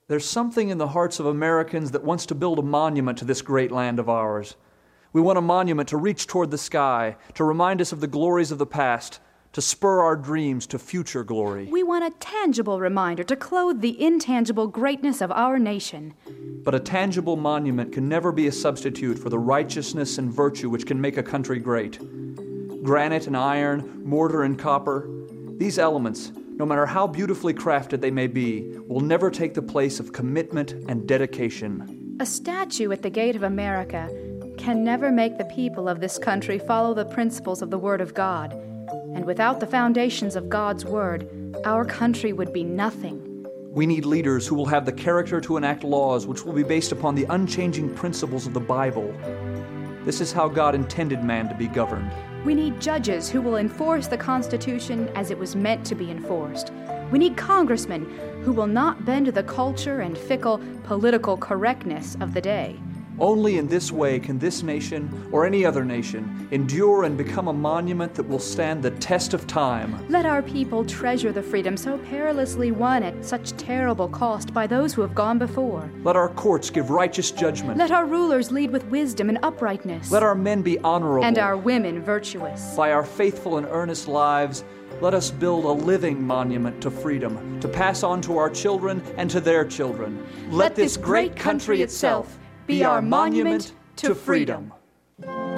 There's something in the hearts of Americans that wants to build a monument to this great land of ours. We want a monument to reach toward the sky, to remind us of the glories of the past, to spur our dreams to future glory. We want a tangible reminder to clothe the intangible greatness of our nation. But a tangible monument can never be a substitute for the righteousness and virtue which can make a country great. Granite and iron, mortar and copper, these elements, no matter how beautifully crafted they may be, will never take the place of commitment and dedication. A statue at the gate of America can never make the people of this country follow the principles of the Word of God. And without the foundations of God's Word, our country would be nothing. We need leaders who will have the character to enact laws which will be based upon the unchanging principles of the Bible. This is how God intended man to be governed. We need judges who will enforce the Constitution as it was meant to be enforced. We need congressmen who will not bend to the culture and fickle political correctness of the day. Only in this way can this nation, or any other nation, endure and become a monument that will stand the test of time. Let our people treasure the freedom so perilously won at such terrible cost by those who have gone before. Let our courts give righteous judgment. Let our rulers lead with wisdom and uprightness. Let our men be honorable. And our women virtuous. By our faithful and earnest lives, let us build a living monument to freedom, to pass on to our children and to their children. Let this great country itself be our monument to freedom.